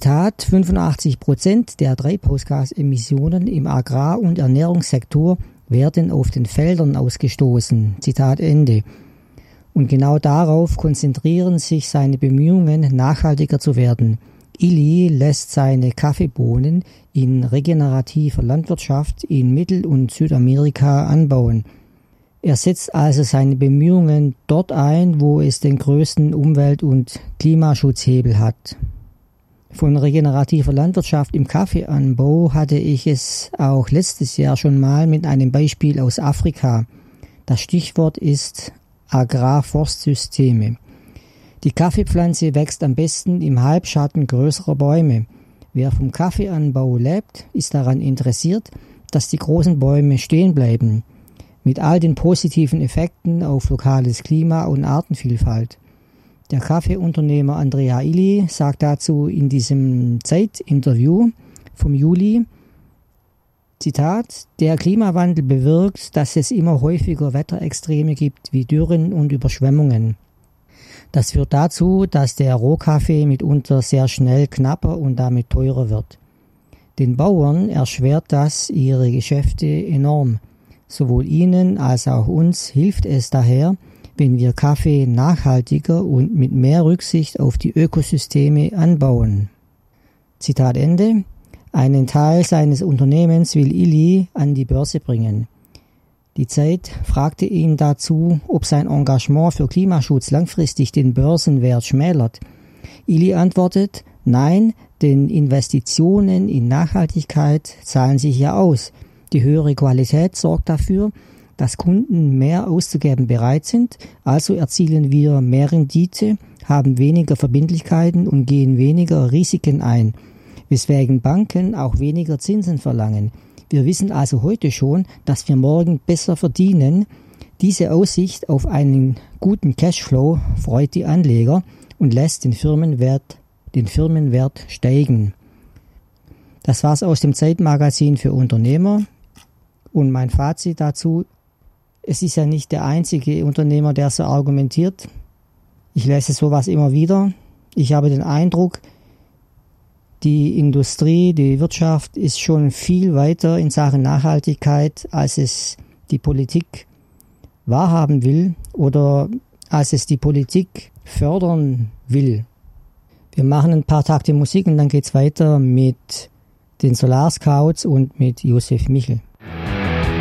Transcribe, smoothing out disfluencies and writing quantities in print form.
Zitat, 85% der Treibhausgasemissionen im Agrar- und Ernährungssektor werden auf den Feldern ausgestoßen. Zitat Ende. Und genau darauf konzentrieren sich seine Bemühungen, nachhaltiger zu werden. Illy lässt seine Kaffeebohnen in regenerativer Landwirtschaft in Mittel- und Südamerika anbauen. Er setzt also seine Bemühungen dort ein, wo es den größten Umwelt- und Klimaschutzhebel hat. Von regenerativer Landwirtschaft im Kaffeeanbau hatte ich es auch letztes Jahr schon mal mit einem Beispiel aus Afrika. Das Stichwort ist Agrarforstsysteme. Die Kaffeepflanze wächst am besten im Halbschatten größerer Bäume. Wer vom Kaffeeanbau lebt, ist daran interessiert, dass die großen Bäume stehen bleiben, mit all den positiven Effekten auf lokales Klima und Artenvielfalt. Der Kaffeeunternehmer Andrea Illy sagt dazu in diesem Zeit-Interview vom Juli, Zitat, der Klimawandel bewirkt, dass es immer häufiger Wetterextreme gibt wie Dürren und Überschwemmungen. Das führt dazu, dass der Rohkaffee mitunter sehr schnell knapper und damit teurer wird. Den Bauern erschwert das ihre Geschäfte enorm. Sowohl ihnen als auch uns hilft es daher, wenn wir Kaffee nachhaltiger und mit mehr Rücksicht auf die Ökosysteme anbauen. Zitat Ende. Einen Teil seines Unternehmens will Illy an die Börse bringen. Die Zeit fragte ihn dazu, ob sein Engagement für Klimaschutz langfristig den Börsenwert schmälert. Illy antwortet, nein, denn Investitionen in Nachhaltigkeit zahlen sich ja aus. Die höhere Qualität sorgt dafür, dass Kunden mehr auszugeben bereit sind, also erzielen wir mehr Rendite, haben weniger Verbindlichkeiten und gehen weniger Risiken ein, weswegen Banken auch weniger Zinsen verlangen. Wir wissen also heute schon, dass wir morgen besser verdienen. Diese Aussicht auf einen guten Cashflow freut die Anleger und lässt den Firmenwert steigen. Das war's aus dem Zeitmagazin für Unternehmer. Und mein Fazit dazu, es ist ja nicht der einzige Unternehmer, der so argumentiert. Ich lese sowas immer wieder. Ich habe den Eindruck, die Industrie, die Wirtschaft ist schon viel weiter in Sachen Nachhaltigkeit, als es die Politik wahrhaben will oder als es die Politik fördern will. Wir machen ein paar Takte Musik und dann geht's weiter mit den Solarscouts und mit Josef Michel.